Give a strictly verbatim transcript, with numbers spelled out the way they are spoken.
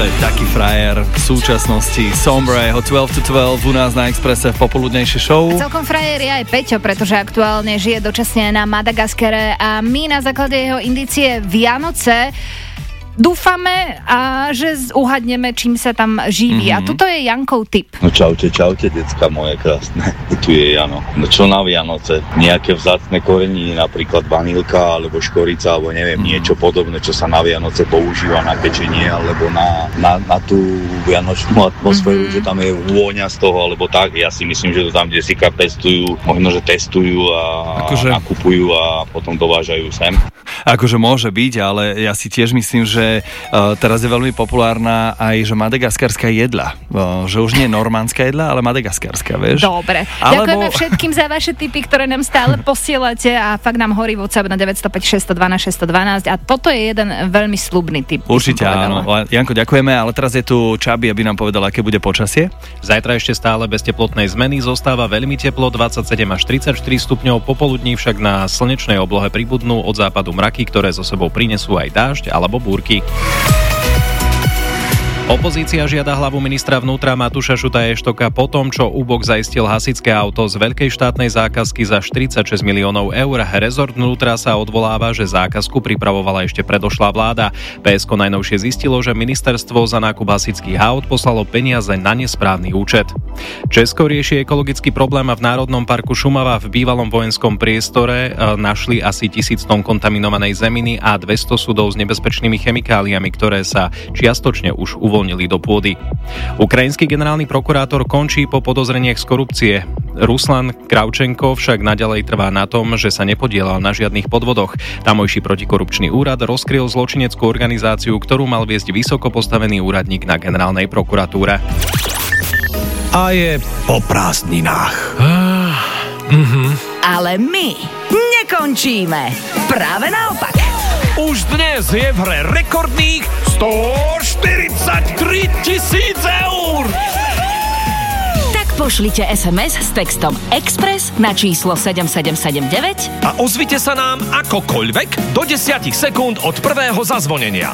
to je taký frajer v súčasnosti. Sombre, jeho dvanásť to dvanásť u nás na Expresse v popoludnejšej show. A celkom frajer je aj Peťo, pretože aktuálne žije dočasne na Madagaskare a my na základe jeho indície Vianoce dúfame, a že uhadneme, čím sa tam živí. Mm-hmm. A tuto je Jankov tip. No čaute, čaute, decka moje krásne. Tu je Jano. No čo na Vianoce? Nejaké vzácne koreniny, napríklad vanilka, alebo škorica, alebo neviem, mm. niečo podobné, čo sa na Vianoce používa na pečenie, alebo na, na, na tú vianočnú atmosféru, mm-hmm. že tam je vôňa z toho, alebo tak. Ja si myslím, že to tam desika testujú, možno, že testujú a akože nakupujú a potom dovážajú sem. Akože môže byť, ale ja si tiež myslím, že uh, teraz je veľmi populárna aj že madagaskarská jedla. Uh, že už nie normánska jedla, ale madagaskarská, vieš? Dobre. Alebo... Ďakujeme všetkým za vaše tipy, ktoré nám stále posielate a fakt nám horí WhatsApp na deväť nula päť šesť jedna dva šesť jedna dva a toto je jeden veľmi slubný tip. Určite áno. Janko, ďakujeme, ale teraz je tu Čabi, aby nám povedal, aké bude počasie. Zajtra ešte stále bez teplotnej zmeny, zostáva veľmi teplo, dvadsaťsedem až tridsaťštyri stupňov, popoludní však na slnečnej oblohe pribudnú od západu mraky, ktoré so sebou prinesú aj dážď alebo búrky. Opozícia žiada hlavu ministra vnútra Matúša Šutaje-Štoka po tom, čo úbok zaistil hasičské auto z veľkej štátnej zákazky za štyridsaťšesť miliónov eur. Rezort vnútra sa odvoláva, že zákazku pripravovala ešte predošlá vláda. pé esko najnovšie zistilo, že ministerstvo za nákup hasičských aut poslalo peniaze na nesprávny účet. Česko rieši ekologický problém a v Národnom parku Šumava v bývalom vojenskom priestore našli asi tisíc tón kontaminovanej zeminy a dvesto sudov s nebezpečnými chemikáliami, ktoré sa čiastočne už uvoľnili do pôdy. Ukrajinský generálny prokurátor končí po podozreniach z korupcie. Ruslan Kravčenko však naďalej trvá na tom, že sa nepodielal na žiadnych podvodoch. Tamojší protikorupčný úrad rozkryl zločineckú organizáciu, ktorú mal viesť vysoko postavený úradník na generálnej prokuratúre. A je po prázdninách. Ah, mhm. Ale my nekončíme. Práve naopak. Už dnes je v hre rekordných stoštyridsaťtri tisíc eur. Tak pošlite es em es s textom Express na číslo sedem sedem sedem deväť a ozvite sa nám akokoľvek do desať sekúnd od prvého zazvonenia.